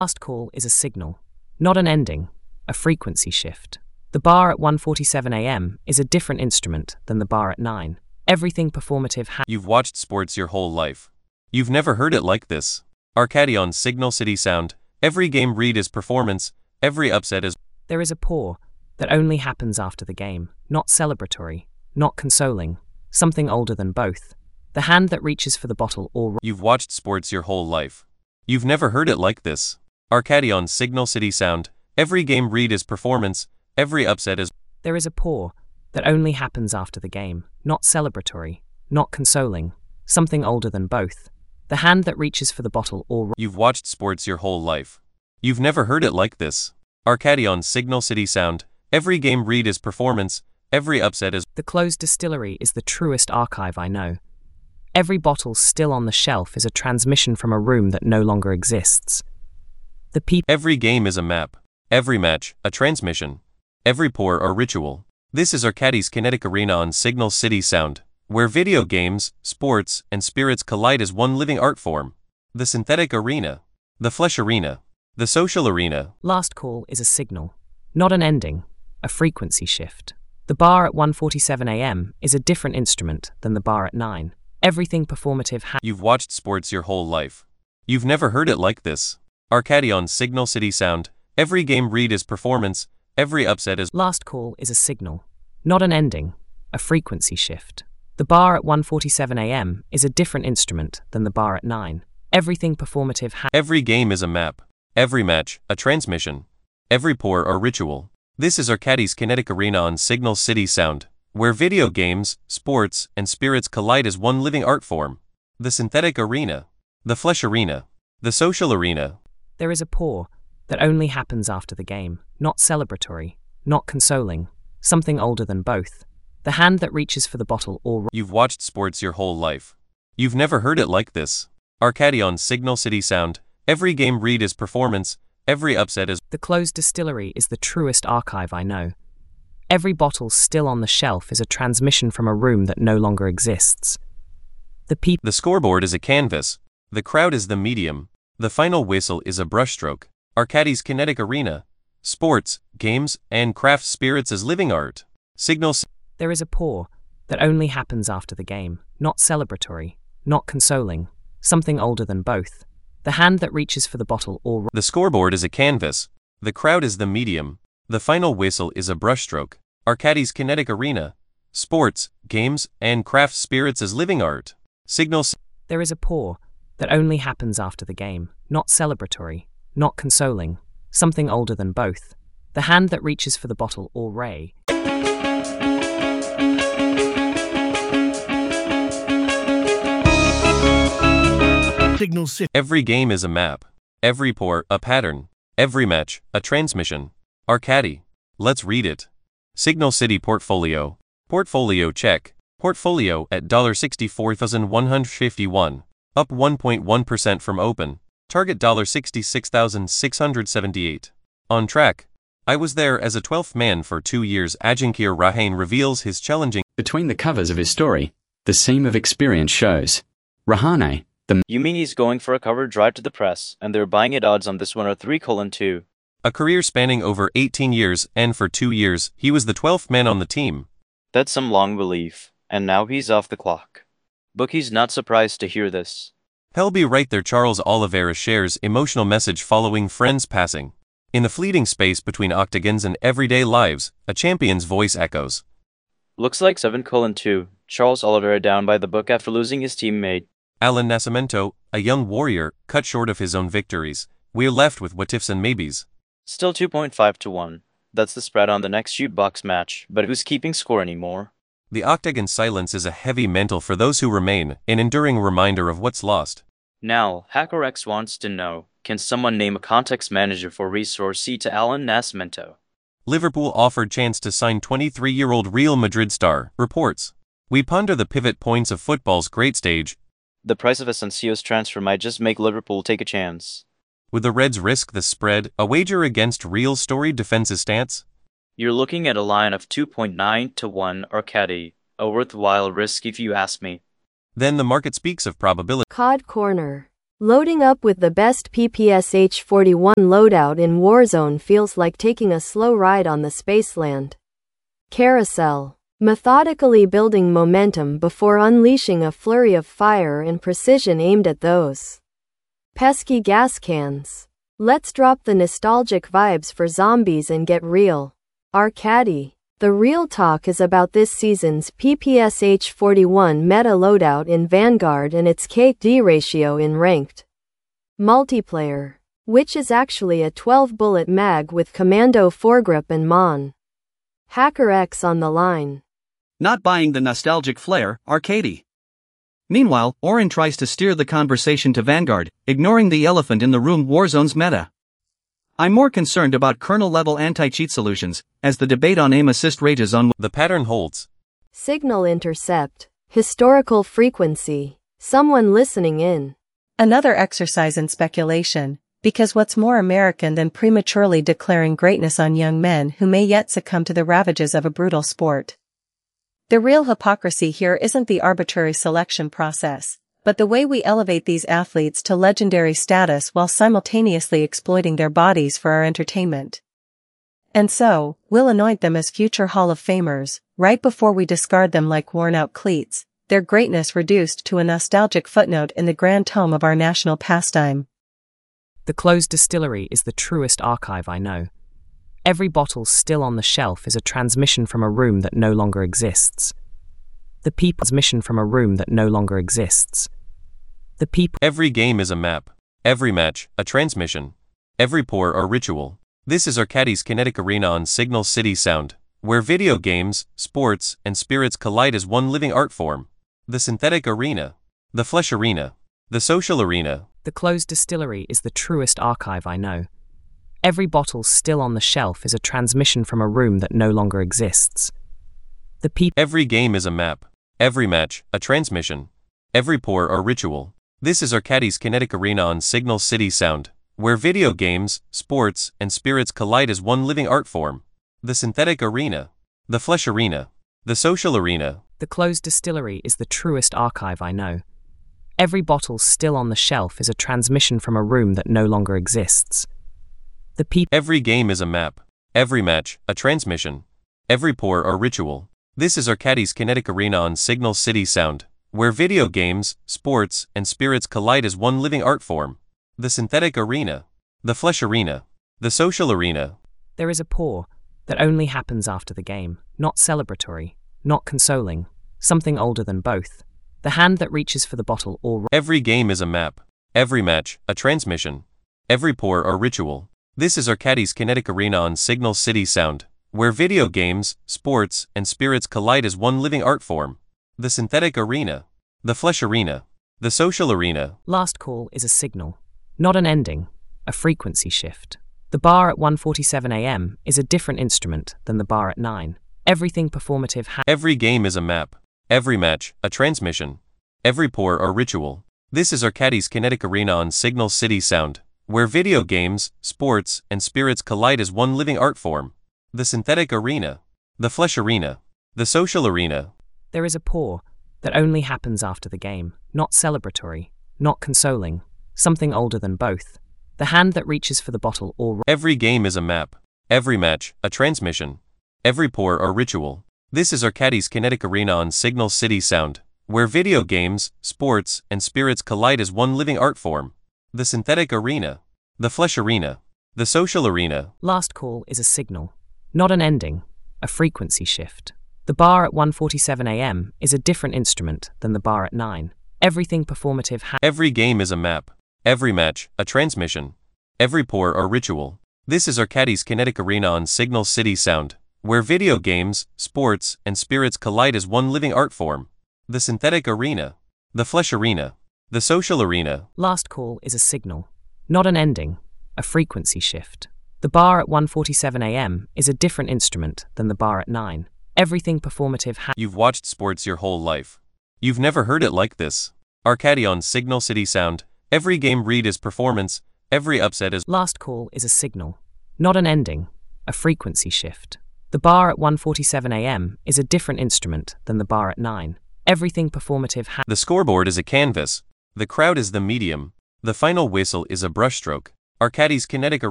Last call is a signal, not an ending, a frequency shift. The bar at 1:47 a.m. is a different instrument than the bar at 9. Everything performative You've watched sports your whole life. You've never heard it like this. Arcadi on Signal City Sound. Every game read is performance, every upset is... There is a pour that only happens after the game, not celebratory, not consoling, something older than both. The hand that reaches for the bottle or... You've watched sports your whole life. You've never heard it like this. Arcadi on Signal City Sound. Every game read is performance, every upset is... There is a pour that only happens after the game, not celebratory, not consoling, something older than both. The hand that reaches for the bottle or... You've watched sports your whole life. You've never heard it like this. Arcadi on Signal City Sound. Every game read is performance, every upset is... The closed distillery is the truest archive I know. Every bottle still on the shelf is a transmission from a room that no longer exists. Every game is a map. Every match, a transmission. Every pour, a ritual. This is Arcadi's Kinetic Arena on Signal City Sound, where video games, sports, and spirits collide as one living art form. The synthetic arena. The flesh arena. The social arena. Last call is a signal, not an ending, a frequency shift. The bar at 1:47 a.m. is a different instrument than the bar at 9. Everything performative You've watched sports your whole life. You've never heard it like this. Arcadi on Signal City Sound. Every game read is performance, every upset is... Last call is a signal, not an ending, a frequency shift. The bar at 1:47 a.m. is a different instrument than the bar at 9. Everything performative Every game is a map. Every match, a transmission. Every pour, a ritual. This is Arcadi's Kinetic Arena on Signal City Sound, where video games, sports, and spirits collide as one living art form. The synthetic arena. The flesh arena. The social arena. There is a pour that only happens after the game, not celebratory, not consoling, something older than both. The hand that reaches for the bottle or... You've watched sports your whole life. You've never heard it like this. Arcadi on Signal City Sound. Every game read is performance, every upset is... The closed distillery is the truest archive I know. Every bottle still on the shelf is a transmission from a room that no longer exists. The scoreboard is a canvas. The crowd is the medium. The final whistle is a brushstroke. Arcadi's Kinetic Arena. Sports, games, and craft spirits as living art. Signals. There is a pour that only happens after the game, not celebratory, not consoling, something older than both. The hand that reaches for the bottle or... The scoreboard is a canvas. The crowd is the medium. The final whistle is a brushstroke. Arcadi's Kinetic Arena. Sports, games, and craft spirits as living art. Signals. There is a pour that only happens after the game, not celebratory, not consoling, something older than both. The hand that reaches for the bottle or ray. Signal City. Every game is a map. Every pour, a pattern. Every match, a transmission. Arcadi. Let's read it. Signal City Portfolio. Portfolio check. Portfolio at $64,151. Up 1.1% from open. Target $66,678. On track. I was there as a 12th man for 2 years. Ajinkya Rahane reveals his challenging... Between the covers of his story, the seam of experience shows. Rahane, You mean he's going for a cover drive to the press, and they're buying it odds on this one are 3:2. A career spanning over 18 years, and for 2 years, he was the 12th man on the team. That's some long belief, and now he's off the clock. Bookie's not surprised to hear this. He'll be right there. Charles Oliveira shares emotional message following friend's passing. In the fleeting space between octagons and everyday lives, a champion's voice echoes. Looks like 7:2. Charles Oliveira down by the book after losing his teammate. Alan Nascimento, a young warrior, cut short of his own victories. We're left with what ifs and maybes. Still 2.5-1. That's the spread on the next shoot box match, but who's keeping score anymore? The octagon silence is a heavy mantle for those who remain, an enduring reminder of what's lost. Now, HackerX wants to know, can someone name a context manager for Resource C to Alan Nascimento? Liverpool offered chance to sign 23-year-old Real Madrid star, reports. We ponder the pivot points of football's great stage. The price of Asensio's transfer might just make Liverpool take a chance. Would the Reds risk the spread, a wager against Real's storied defensive stance? You're looking at a line of 2.9-1 Arcadi, a worthwhile risk if you ask me. Then the market speaks of probability. COD Corner. Loading up with the best PPSH-41 loadout in Warzone feels like taking a slow ride on the Spaceland carousel, methodically building momentum before unleashing a flurry of fire and precision aimed at those pesky gas cans. Let's drop the nostalgic vibes for zombies and get real. Arcady. The real talk is about this season's PPSH-41 meta loadout in Vanguard and its KD ratio in ranked multiplayer, which is actually a 12-bullet mag with Commando foregrip and Mon. Hacker X on the line. Not buying the nostalgic flair, Arcady. Meanwhile, Orin tries to steer the conversation to Vanguard, ignoring the elephant in the room: Warzone's meta. I'm more concerned about kernel-level anti-cheat solutions, as the debate on aim assist rages on. The pattern holds. Signal intercept. Historical frequency. Someone listening in. Another exercise in speculation, because what's more American than prematurely declaring greatness on young men who may yet succumb to the ravages of a brutal sport? The real hypocrisy here isn't the arbitrary selection process, but the way we elevate these athletes to legendary status while simultaneously exploiting their bodies for our entertainment. And so, we'll anoint them as future Hall of Famers, right before we discard them like worn-out cleats, their greatness reduced to a nostalgic footnote in the grand tome of our national pastime. The closed distillery is the truest archive I know. Every bottle still on the shelf is a transmission from a room that no longer exists. The people's mission from a room that no longer exists. The people. Every game is a map. Every match, a transmission. Every pour, a ritual. This is Arcady's kinetic arena on Signal City Sound, where video games, sports, and spirits collide as one living art form. The synthetic arena. The flesh arena. The social arena. The closed distillery is the truest archive I know. Every bottle still on the shelf is a transmission from a room that no longer exists. The people. Every game is a map. Every match, a transmission. Every pour, a ritual. This is Arcady's kinetic arena on Signal City Sound, where video games, sports, and spirits collide as one living art form. The synthetic arena. The flesh arena. The social arena. The closed distillery is the truest archive I know. Every bottle still on the shelf is a transmission from a room that no longer exists. The people. Every game is a map. Every match, a transmission. Every pour, a ritual. This is Arcady's kinetic arena on Signal City Sound, where video games, sports, and spirits collide as one living art form. The synthetic arena. The flesh arena. The social arena. There is a pour that only happens after the game, not celebratory, not consoling, something older than both. The hand that reaches for the bottle or. Every game is a map. Every match, a transmission. Every pour, a ritual. This is Arcady's kinetic arena on Signal City Sound, where video games, sports, and spirits collide as one living art form. The synthetic arena. The flesh arena. The social arena. Last call is a signal, not an ending, a frequency shift. The bar at 1:47 a.m. is a different instrument than the bar at 9. Everything performative. Every game is a map. Every match, a transmission. Every pour, a ritual. This is Arcady's kinetic arena on Signal City Sound, where video games, sports, and spirits collide as one living art form. The synthetic arena. The flesh arena. The social arena. There is a pour that only happens after the game, not celebratory, not consoling, something older than both. The hand that reaches for the bottle or. Every game is a map. Every match, a transmission. Every pour, a ritual. This is Arcady's kinetic arena on Signal City Sound, where video games, sports, and spirits collide as one living art form. The synthetic arena. The flesh arena. The social arena. Last call is a signal, not an ending, a frequency shift. The bar at 1:47 a.m. is a different instrument than the bar at 9. Everything performative. Every game is a map. Every match, a transmission. Every pour, a ritual. This is Arcady's kinetic arena on Signal City Sound, where video games, sports, and spirits collide as one living art form. The synthetic arena. The flesh arena. The social arena. Last call is a signal, not an ending, a frequency shift. The bar at 1:47 a.m. is a different instrument than the bar at 9. Everything performative. You've watched sports your whole life. You've never heard it like this. Arcady on Signal City Sound. Every game read is performance. Every upset is. Last call is a signal, not an ending, a frequency shift. The bar at 1:47 a.m. is a different instrument than the bar at 9. Everything performative. The scoreboard is a canvas. The crowd is the medium. The final whistle is a brushstroke. Arcadis Kinetic